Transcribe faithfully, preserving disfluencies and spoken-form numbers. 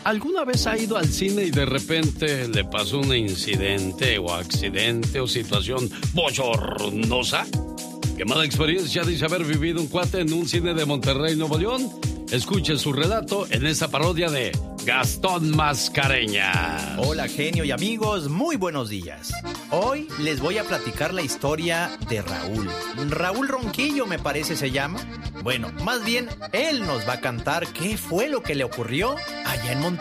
¿Alguna vez ha ido al cine y de repente le pasó un incidente o accidente o situación bochornosa? ¿Qué mala experiencia dice haber vivido un cuate en un cine de Monterrey, Nuevo León? Escuche su relato en esta parodia de Gastón Mascareñas. Hola, genio y amigos, muy buenos días. Hoy les voy a platicar la historia de Raúl. Raúl Ronquillo, me parece se llama. Bueno, más bien, él nos va a cantar qué fue lo que le ocurrió allá en Monterrey.